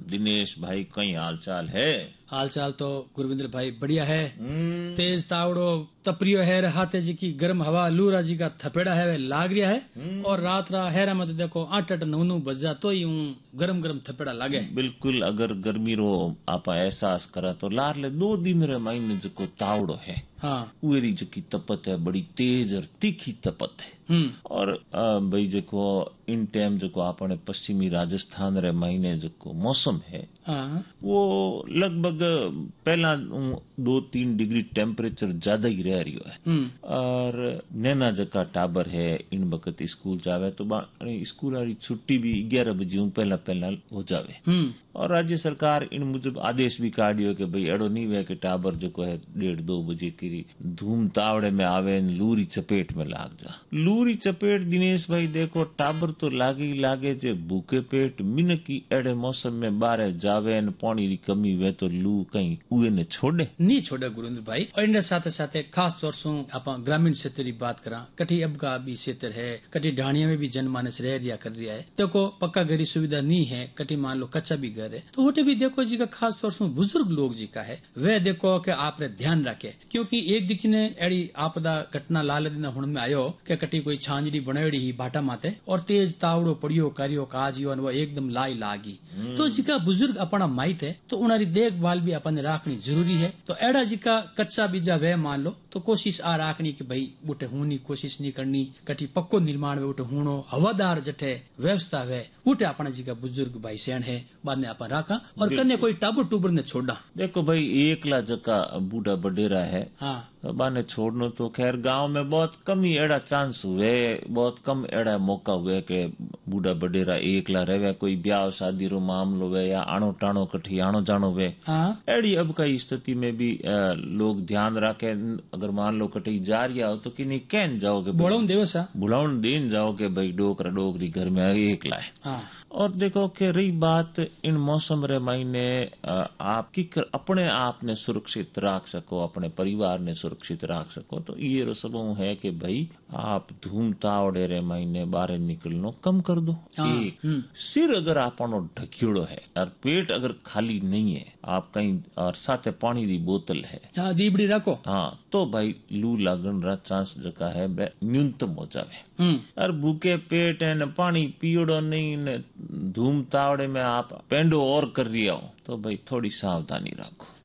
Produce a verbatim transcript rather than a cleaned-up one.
दिनेश भाई कई हाल चाल है? हाल चाल तो गुरविंदर भाई बढ़िया है। तेज तावड़ो तपरियो है, हाथे जी की गर्म हवा लूरा जी का थपेड़ा है वे लाग रिया है। और रात रा हैरा मत देखो आठ आठ नौ नौ बजा तो ही गरम गरम थपेड़ा लागे। बिल्कुल, अगर गर्मी रो आपा एहसास करा तो लार ले दो दिन रे महीने जो तावड़ो है हाँ उरी जो तपत है बड़ी तेज और तीखी तपत है। और भाई जो इन टाइम जो आपने पश्चिमी राजस्थान रे महीने जो मौसम है हाँ। वो लगभग पहला दो तीन डिग्री टेम्परेचर ज्यादा ही रह रही है। और नैना जका टाबर है इन वक्त स्कूल जावे तो स्कूल वाली छुट्टी भी ग्यारह बजे पहला पहला हो जावे। और राज्य सरकार इन मुजब आदेश भी काढ़ियो कि भाई एड़ो नहीं वे कि टाबर जो है डेढ़ दो बजे की धूम तावड़े में आवे लूरी चपेट में लाग जा। लूरी चपेट दिनेश भाई देखो टाबर तो लागे ही लागे जे भूखे पेट मिन की एड़े मौसम में बारे जावे न पानी री कमी वे तो लू कहीं उए ने छोड़े नहीं छोड़े गुरुंद्र भाई। और इन साथ साथ खास तौर से आप ग्रामीण क्षेत्र की बात करा कटी अब का भी क्षेत्र है, कटी ढाणिया में भी जनमानस रह रिया कर रिया है। देखो पक्का घरी सुविधा नहीं है, कटी मान लो कच्चा भी घर है तो वो भी देखो जी का खास तौर से बुजुर्ग लोग जी का है वे देखो कि आप ध्यान रखे क्योंकि एक दिखी ने एड़ी आपदा घटना लाल दिन हुण में आयो कि कटी कोई छांजड़ी बनायोड़ी ही बाटा माते और तेज तावड़ो पड़ियो कार्यो काज यो वो एकदम लाई लागी। तो जिका बुजुर्ग अपना माइट है तो उनारी देखभाल भी अपन राखनी जरूरी है। तो एड़ा जिका कच्चा बीजा वे मान लो तो कोशिश आ राखनी कि भाई बूटे होनी कोशिश नहीं करनी, कटी पक्को निर्माण वे उठे होनो हवादार जठे व्यवस्था वे उठे अपना जी का बुजुर्ग भाई सैन है बाद में अपन राखा और कन्या कोई टाबर टूबर ने छोड़ा। देखो भाई एकला जका बूढ़ा बडेरा है हाँ बाने छोड़नो तो खैर गांव में बहुत कम ही एड़ा चांस हुए, बहुत कम एड़ा मौका हुए कि बूढ़ा बडेरा एकला रहे। कोई ब्याह शादी रो मामलो वे या आनो टाणो कठी आनो जानो वे हाँ? एड़ी अब का स्थिति में भी आ, लोग ध्यान रखे। अगर मान लो कटी जा रिया हो तो कि नहीं कहन जाओगे बुलाउन देवसा बुलाउन देन जाओगे भाई डोकरा डोकरी घर में एकला है। हाँ। और देखो कि रही बात इन मौसम रे महीने आपकी अपने आप ने सुरक्षित रख सको, अपने परिवार ने सुरक्षित रख सको तो ये रसबों है कि भाई आप धूम तावड़े रे महीने बाहर निकलनो कम कर दो। एक सिर अगर आपनो ढकियोड़ो है और पेट अगर खाली नहीं है आप कहीं और साथे पानी दी बोतल है हाँ दीबड़ी रखो हाँ तो भाई लू लागन रा चांस जका है न्यूनतम हो जावे। और भूखे पेट है न पानी पियोड़ो नहीं न धूम तावड़े में आप पेंडो और कर रिया हो तो भाई थोड़ी सावधानी रखो।